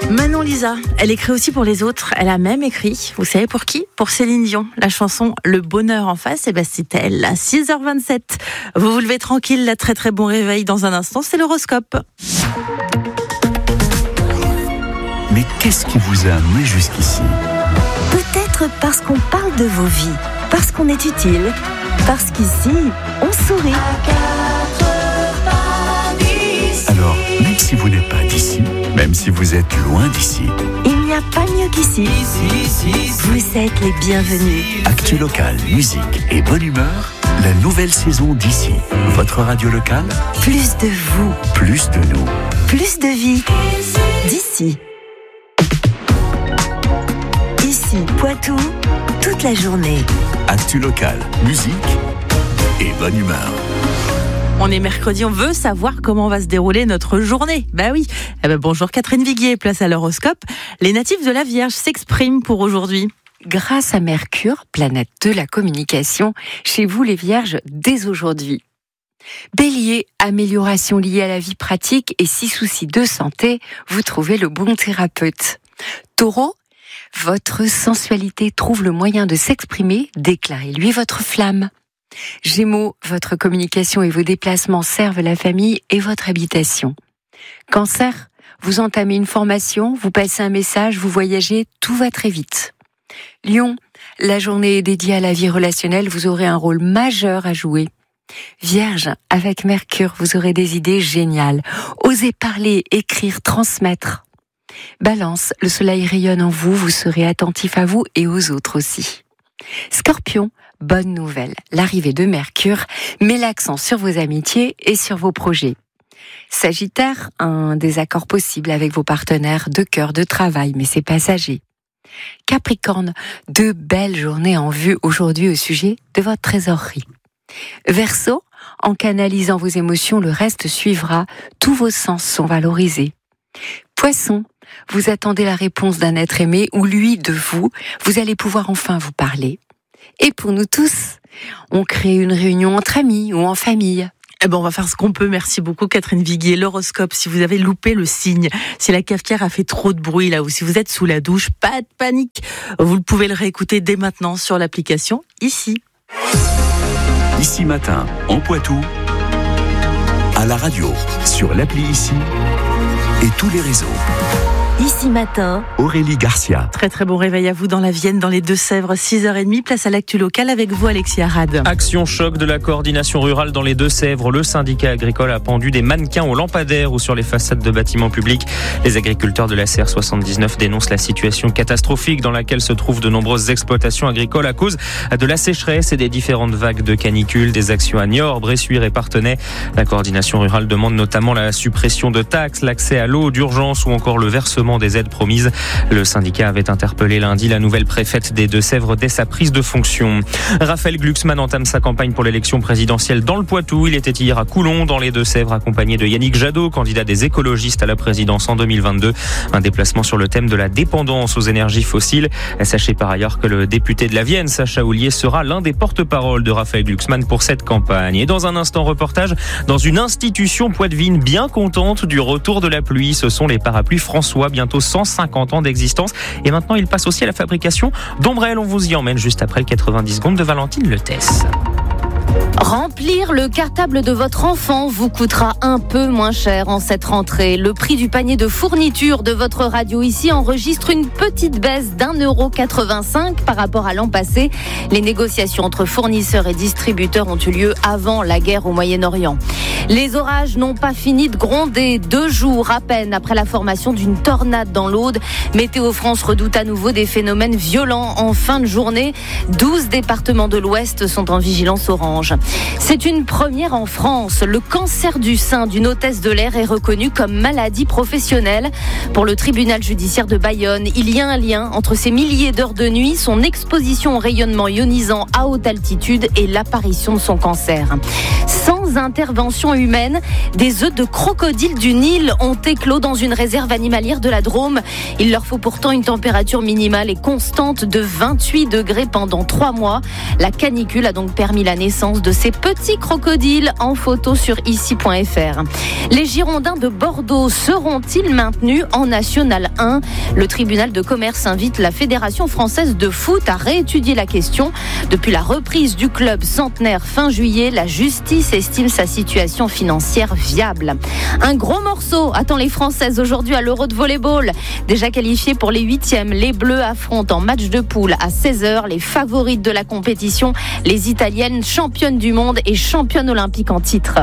Manon Lisa, elle écrit aussi pour les autres. Elle a même écrit, vous savez pour qui ? Pour Céline Dion. La chanson Le bonheur en face, c'est elle, à 6h27. Vous vous levez tranquille, là, très très bon réveil. Dans un instant, c'est l'horoscope. Mais qu'est-ce qui vous a amené jusqu'ici ? Peut-être parce qu'on parle de vos vies, parce qu'on est utile, parce qu'ici, on sourit. Alors, même si vous n'êtes pas d'ici, même si vous êtes loin d'ici, Il n'y a pas mieux qu'ici. Vous êtes les bienvenus. Actu local, musique et bonne humeur, la nouvelle saison d'ici. Votre radio locale, Plus de vous, plus de nous. plus de vie. D'ici. Ici, Poitou, toute la journée. Actu local, musique et bonne humeur. On est mercredi, on veut savoir comment va se dérouler notre journée. Bah oui. Bonjour Catherine Viguier, place à l'horoscope. Les natifs de la Vierge s'expriment pour aujourd'hui. Grâce à Mercure, planète de la communication, chez vous les Vierges, dès aujourd'hui. Bélier, amélioration liée à la vie pratique et si souci de santé, vous trouvez le bon thérapeute. Taureau, votre sensualité trouve le moyen de s'exprimer, déclarez-lui votre flamme. Gémeaux, votre communication et vos déplacements servent la famille et votre habitation. Cancer, vous entamez une formation, vous passez un message, vous voyagez, tout va très vite. Lion, la journée est dédiée à la vie relationnelle, vous aurez un rôle majeur à jouer. Vierge, avec Mercure, vous aurez des idées géniales. Osez parler, écrire, transmettre. Balance, le soleil rayonne en vous, vous serez attentif à vous et aux autres aussi. Scorpion, bonne nouvelle, l'arrivée de Mercure met l'accent sur vos amitiés et sur vos projets. Sagittaire, un désaccord possible avec vos partenaires de cœur, de travail, mais c'est passager. Capricorne, de belles journées en vue aujourd'hui au sujet de votre trésorerie. Verseau, en canalisant vos émotions, le reste suivra, tous vos sens sont valorisés. Poisson, vous attendez la réponse d'un être aimé ou lui de vous, vous allez pouvoir enfin vous parler. Et pour nous tous, on crée une réunion entre amis ou en famille. On va faire ce qu'on peut. Merci beaucoup Catherine Viguier. L'horoscope, si vous avez loupé le signe, si la cafetière a fait trop de bruit là ou si vous êtes sous la douche, pas de panique. Vous pouvez le réécouter dès maintenant sur l'application Ici. Ici matin, en Poitou, à la radio, sur l'appli Ici et tous les réseaux. Ici matin, Aurélie Garcia. Très très bon réveil à vous dans la Vienne, dans les Deux-Sèvres, 6h30, place à l'actu locale avec vous Alexis Arad. Action choc de la coordination rurale dans les Deux-Sèvres. Le syndicat agricole a pendu des mannequins aux lampadaires ou sur les façades de bâtiments publics. Les agriculteurs de la CR79 dénoncent la situation catastrophique dans laquelle se trouvent de nombreuses exploitations agricoles à cause de la sécheresse et des différentes vagues de canicule. Des actions à Niort, Bressuire et Parthenay. La coordination rurale demande notamment la suppression de taxes, l'accès à l'eau d'urgence ou encore le versement des aides promises. Le syndicat avait interpellé lundi la nouvelle préfète des Deux-Sèvres dès sa prise de fonction. Raphaël Glucksmann entame sa campagne pour l'élection présidentielle dans le Poitou. Il était hier à Coulon, dans les Deux-Sèvres, accompagné de Yannick Jadot, candidat des écologistes à la présidence en 2022. Un déplacement sur le thème de la dépendance aux énergies fossiles. Sachez par ailleurs que le député de la Vienne, Sacha Houlier, sera l'un des porte-parole de Raphaël Glucksmann pour cette campagne. Et dans un instant, reportage dans une institution poitevine bien contente du retour de la pluie. Ce sont les parapluies François, bientôt 150 ans d'existence. Et maintenant, il passe aussi à la fabrication d'ombrelles. On vous y emmène juste après le 90 secondes de Valentine Letès. Remplir le cartable de votre enfant vous coûtera un peu moins cher en cette rentrée. Le prix du panier de fourniture de votre radio ici enregistre une petite baisse d'1,85 € par rapport à l'an passé. Les négociations entre fournisseurs et distributeurs ont eu lieu avant la guerre au Moyen-Orient. Les orages n'ont pas fini de gronder 2 jours à peine après la formation d'une tornade dans l'Aude. Météo France redoute à nouveau des phénomènes violents en fin de journée. 12 départements de l'Ouest sont en vigilance orange. C'est une première en France. Le cancer du sein d'une hôtesse de l'air est reconnu comme maladie professionnelle. Pour le tribunal judiciaire de Bayonne, il y a un lien entre ces milliers d'heures de nuit, son exposition au rayonnement ionisant à haute altitude et l'apparition de son cancer. Sans intervention humaine, des œufs de crocodile du Nil ont éclos dans une réserve animalière de la Drôme. Il leur faut pourtant une température minimale et constante de 28 degrés pendant 3 mois. La canicule a donc permis la naissance l'annonce de ces petits crocodiles en photo sur ici.fr. Les Girondins de Bordeaux seront-ils maintenus en National 1 ? Le tribunal de commerce invite la Fédération française de foot à réétudier la question. Depuis la reprise du club centenaire fin juillet, la justice estime sa situation financière viable. Un gros morceau attend les Françaises aujourd'hui à l'Euro de volleyball. Déjà qualifiés pour les 8e, les Bleus affrontent en match de poule à 16h les favorites de la compétition, les Italiennes championnes du monde et championnes olympiques en titre.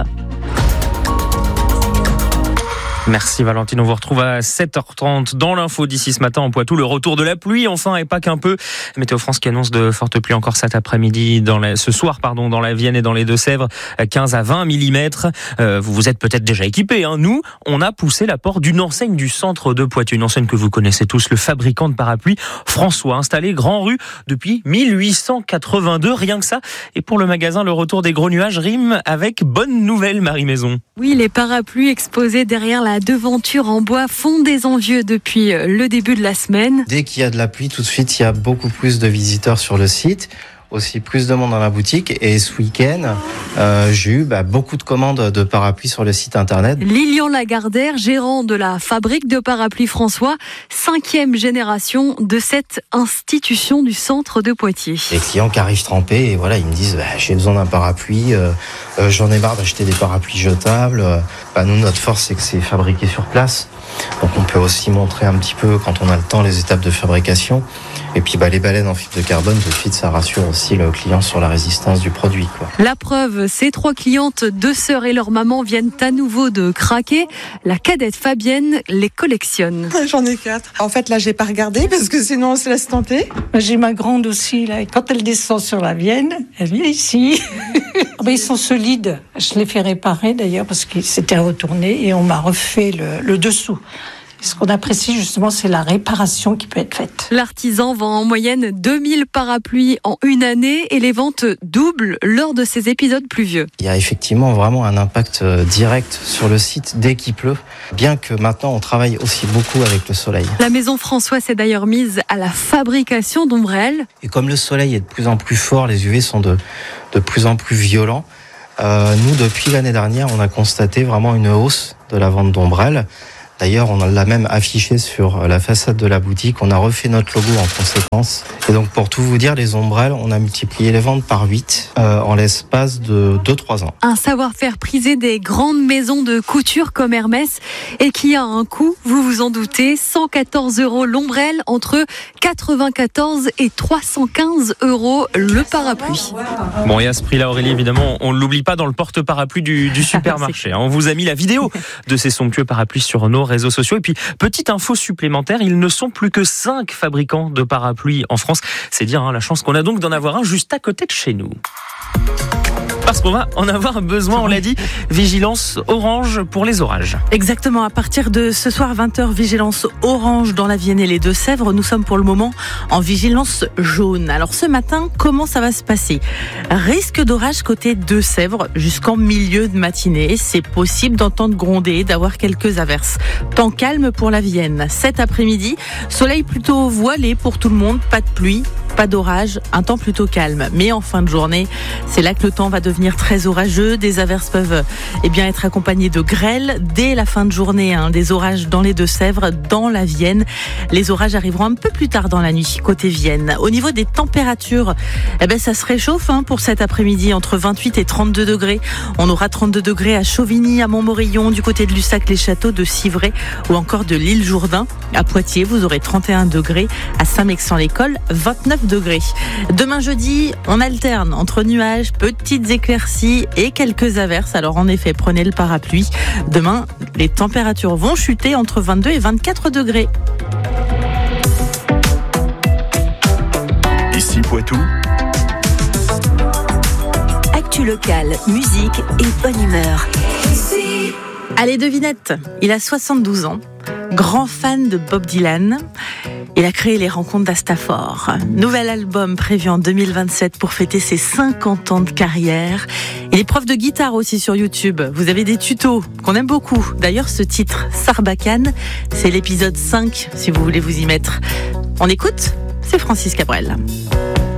Merci Valentine, on vous retrouve à 7h30 dans l'info d'ici ce matin en Poitou. Le retour de la pluie, enfin, et pas qu'un peu. Météo France qui annonce de fortes pluies encore cet après-midi, ce soir, dans la Vienne et dans les Deux-Sèvres, 15 à 20 mm. Vous vous êtes peut-être déjà équipés, hein. Nous, on a poussé la porte d'une enseigne du centre de Poitou, une enseigne que vous connaissez tous, le fabricant de parapluies François, installé Grand Rue depuis 1882, rien que ça. Et pour le magasin, le retour des gros nuages rime avec bonne nouvelle, Marie Maison. Oui, les parapluies exposés derrière la devanture en bois font des envieux depuis le début de la semaine. Dès qu'il y a de la pluie, tout de suite, il y a beaucoup plus de visiteurs sur le site. Aussi plus de monde dans la boutique. Et ce week-end, j'ai eu beaucoup de commandes de parapluies sur le site internet. Lilian Lagardère, gérant de la fabrique de parapluies François, 5e génération de cette institution du centre de Poitiers. Les clients qui arrivent trempés, et voilà, ils me disent j'ai besoin d'un parapluie, j'en ai marre d'acheter des parapluies jetables. Nous, notre force, c'est que c'est fabriqué sur place. Donc on peut aussi montrer un petit peu, quand on a le temps, les étapes de fabrication. Et puis les baleines en fibre de carbone, tout de suite, ça rassure aussi le client sur la résistance du produit, quoi. La preuve, ces 3 clientes, 2 sœurs et leur maman, viennent à nouveau de craquer. La cadette Fabienne les collectionne. J'en ai 4. En fait, là, j'ai pas regardé parce que sinon on se laisse tenter. J'ai ma grande aussi, là. Et quand elle descend sur la Vienne, elle vient ici. Ils sont solides. Je les fais réparer d'ailleurs parce qu'ils s'étaient retournés et on m'a refait le dessous. Ce qu'on apprécie justement, c'est la réparation qui peut être faite. L'artisan vend en moyenne 2000 parapluies en une année et les ventes doublent lors de ces épisodes pluvieux. Il y a effectivement vraiment un impact direct sur le site dès qu'il pleut, bien que maintenant on travaille aussi beaucoup avec le soleil. La maison François s'est d'ailleurs mise à la fabrication d'ombrelles. Et comme le soleil est de plus en plus fort, les UV sont de plus en plus violents. Nous, depuis l'année dernière, on a constaté vraiment une hausse de la vente d'ombrelles. D'ailleurs, on l'a même affiché sur la façade de la boutique. On a refait notre logo en conséquence. Et donc, pour tout vous dire, les ombrelles, on a multiplié les ventes par 8 en l'espace de 2-3 ans. Un savoir-faire prisé des grandes maisons de couture comme Hermès et qui a un coût, vous vous en doutez, 114 € l'ombrelle, entre 94 et 315 € le parapluie. Bon, et à ce prix-là, Aurélie, évidemment, on ne l'oublie pas dans le porte-parapluie du supermarché. On vous a mis la vidéo de ces somptueux parapluies sur nos réseaux sociaux. Et puis, petite info supplémentaire, ils ne sont plus que 5 fabricants de parapluies en France. C'est dire la chance qu'on a donc d'en avoir un juste à côté de chez nous. Parce qu'on va en avoir besoin, on l'a dit, vigilance orange pour les orages. Exactement, à partir de ce soir 20h, vigilance orange dans la Vienne et les Deux-Sèvres. Nous sommes pour le moment en vigilance jaune. Alors ce matin, comment ça va se passer ? Risque d'orage côté Deux-Sèvres jusqu'en milieu de matinée. C'est possible d'entendre gronder, d'avoir quelques averses. Temps calme pour la Vienne. Cet après-midi, soleil plutôt voilé pour tout le monde, pas de pluie. Pas d'orage, un temps plutôt calme. Mais en fin de journée, c'est là que le temps va devenir très orageux. Des averses peuvent être accompagnées de grêle. Dès la fin de journée, des orages dans les Deux-Sèvres, dans la Vienne. Les orages arriveront un peu plus tard dans la nuit, côté Vienne. Au niveau des températures, ça se réchauffe pour cet après-midi, entre 28 et 32 degrés. On aura 32 degrés à Chauvigny, à Montmorillon, du côté de Lussac-les-Châteaux, de Civray ou encore de l'île Jourdain. À Poitiers, vous aurez 31 degrés. À Saint-Mexan-l'École, 29 degrés. Demain jeudi, on alterne entre nuages, petites éclaircies et quelques averses. Alors en effet, prenez le parapluie. Demain, les températures vont chuter entre 22 et 24 degrés. Ici Poitou. Actu locale, musique et bonne humeur. Allez, devinette, il a 72 ans, grand fan de Bob Dylan. Il a créé les rencontres d'Astafor. Nouvel album prévu en 2027 pour fêter ses 50 ans de carrière. Il est prof de guitare aussi sur YouTube. Vous avez des tutos qu'on aime beaucoup. D'ailleurs, ce titre, Sarbacane, c'est l'épisode 5, si vous voulez vous y mettre. On écoute ? C'est Francis Cabrel.